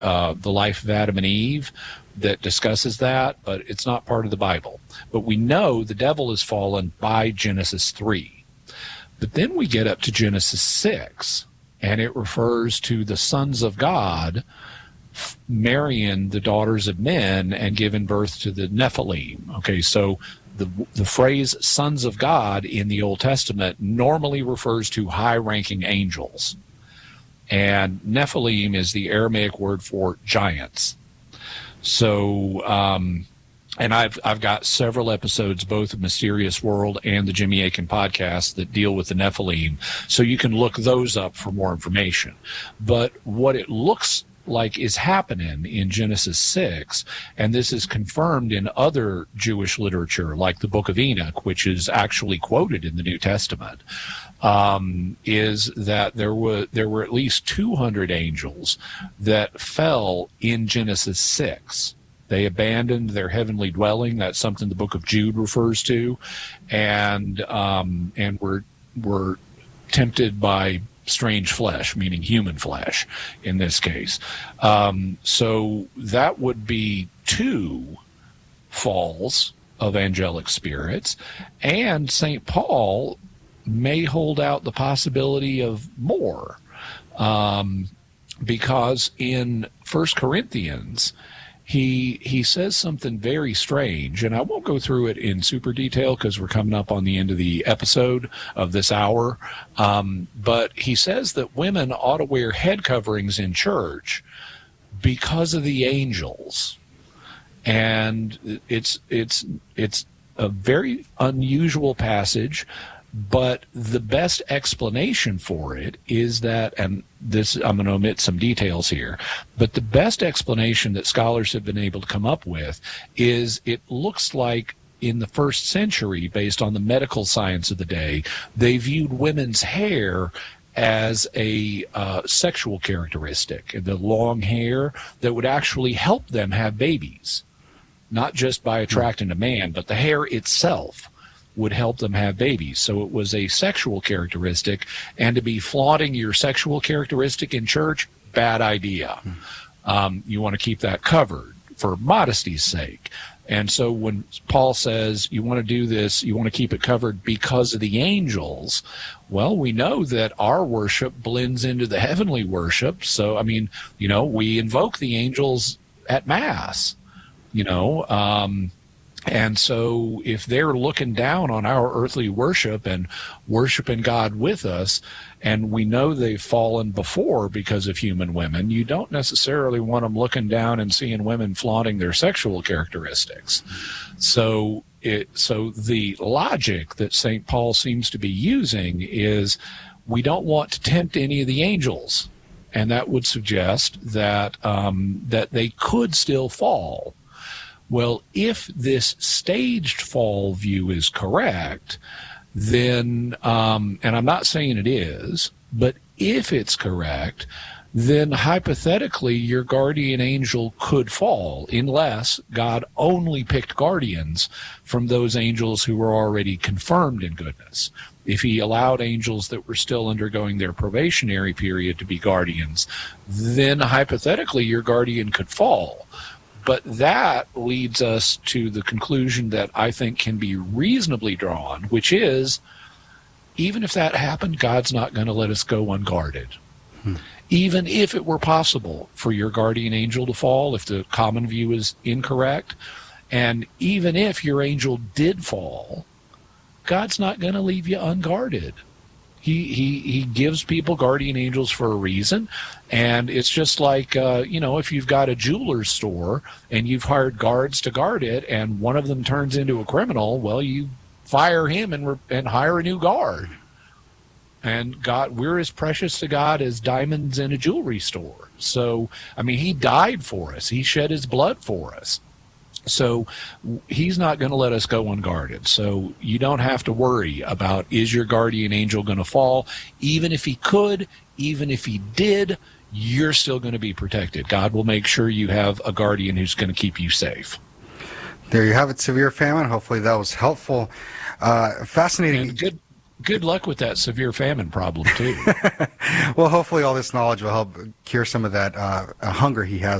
the life of Adam and Eve that discusses that, but it's not part of the Bible. But we know the devil has fallen by Genesis 3. But then we get up to Genesis 6, and it refers to the sons of God marrying the daughters of men and giving birth to the Nephilim. Okay, so the phrase sons of God in the Old Testament normally refers to high-ranking angels. And Nephilim is the Aramaic word for giants. So, and I've got several episodes, both of Mysterious World and the Jimmy Akin podcast, that deal with the Nephilim. So you can look those up for more information. But what it looks like is happening in Genesis 6, and this is confirmed in other Jewish literature, like the Book of Enoch, which is actually quoted in the New Testament, is that there were at least 200 angels that fell in Genesis 6. They abandoned their heavenly dwelling. That's something the Book of Jude refers to, and were tempted by strange flesh, meaning human flesh in this case. So that would be 2 falls of angelic spirits, and St. Paul may hold out the possibility of more, because in 1 Corinthians, he says something very strange, and I won't go through it in super detail because we're coming up on the end of the episode of this hour, but he says that women ought to wear head coverings in church because of the angels. And it's a very unusual passage, but the best explanation for it is that, and this, I'm going to omit some details here, but the best explanation that scholars have been able to come up with is it looks like in the first century, based on the medical science of the day, they viewed women's hair as a sexual characteristic, the long hair that would actually help them have babies, not just by attracting a man, but the hair itself would help them have babies. So it was a sexual characteristic, and to be flaunting your sexual characteristic in church, bad idea. You want to keep that covered for modesty's sake. And so when Paul says you want to do this, you want to keep it covered because of the angels, well, we know that our worship blends into the heavenly worship. So, I mean, we invoke the angels at Mass, and so if they're looking down on our earthly worship and worshiping God with us, and we know they've fallen before because of human women, you don't necessarily want them looking down and seeing women flaunting their sexual characteristics. So the logic that St. Paul seems to be using is we don't want to tempt any of the angels, and that would suggest that that they could still fall. Well, if this staged fall view is correct, then, and I'm not saying it is, but if it's correct, then hypothetically your guardian angel could fall, unless God only picked guardians from those angels who were already confirmed in goodness. If he allowed angels that were still undergoing their probationary period to be guardians, then hypothetically your guardian could fall. But that leads us to the conclusion that I think can be reasonably drawn, which is, even if that happened, God's not going to let us go unguarded. Even if it were possible for your guardian angel to fall, if the common view is incorrect, and even if your angel did fall, God's not going to leave you unguarded. He gives people guardian angels for a reason, and it's just like, if you've got a jeweler's store and you've hired guards to guard it and one of them turns into a criminal, well, you fire him and hire a new guard. And God, we're as precious to God as diamonds in a jewelry store. So, I mean, he died for us. He shed his blood for us. So he's not going to let us go unguarded. So you don't have to worry about, is your guardian angel going to fall? Even if he could, even if he did, you're still going to be protected. God will make sure you have a guardian who's going to keep you safe. There you have it, Severe Famine. Hopefully that was helpful. Fascinating. And Good luck with that severe famine problem, too. Well, hopefully all this knowledge will help cure some of that hunger he has